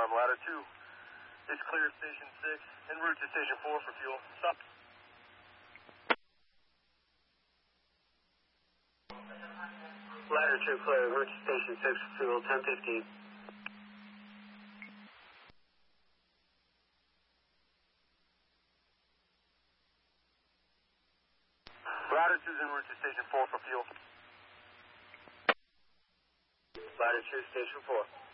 Ladder 2 is clear Station 6 en route to Station 4 for fuel. Stop. Ladder 2 clear, en route to Station 6 for fuel, 10:15. Ladder 2 is en route to Station 4 for fuel. Ladder 2, Station 4.